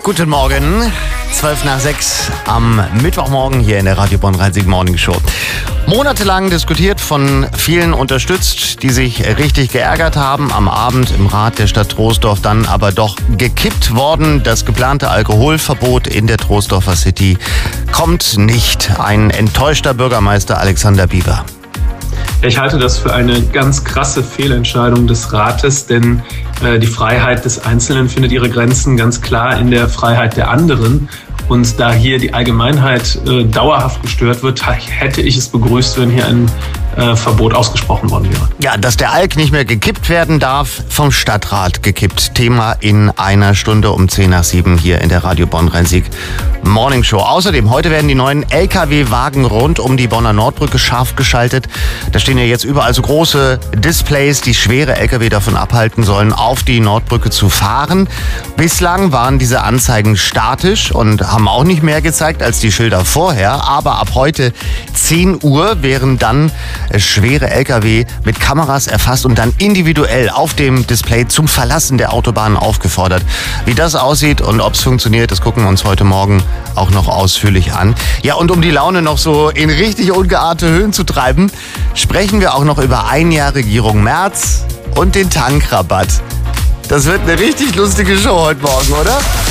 Guten Morgen, 5:12 am Mittwochmorgen hier in der Radio Bonn-Rhein-Sieg Morning Show. Monatelang diskutiert, von vielen unterstützt, die sich richtig geärgert haben. Am Abend im Rat der Stadt Troisdorf dann aber doch gekippt worden. Das geplante Alkoholverbot in der Troisdorfer City kommt nicht. Ein enttäuschter Bürgermeister Alexander Bieber. Ich halte das für eine ganz krasse Fehlentscheidung des Rates, denn die Freiheit des Einzelnen findet ihre Grenzen ganz klar in der Freiheit der anderen. Und da hier die Allgemeinheit dauerhaft gestört wird, hätte ich es begrüßt, wenn hier ein Verbot ausgesprochen worden wäre. Ja, dass der Alk nicht mehr gekippt werden darf, vom Stadtrat gekippt. Thema in einer Stunde um 6:10 hier in der Radio Bonn-Rhein-Sieg Morning Show. Außerdem, heute werden die neuen LKW-Wagen rund um die Bonner Nordbrücke scharf geschaltet. Da stehen ja jetzt überall so große Displays, die schwere LKW davon abhalten sollen, auf die Nordbrücke zu fahren. Bislang waren diese Anzeigen statisch und haben auch nicht mehr gezeigt als die Schilder vorher. Aber ab heute 10 Uhr wären dann schwere LKW mit Kameras erfasst und dann individuell auf dem Display zum Verlassen der Autobahn aufgefordert. Wie das aussieht und ob es funktioniert, das gucken wir uns heute Morgen auch noch ausführlich an. Ja, und um die Laune noch so in richtig ungeahnte Höhen zu treiben, sprechen wir auch noch über ein Jahr Regierung Merz und den Tankrabatt. Das wird eine richtig lustige Show heute Morgen, oder?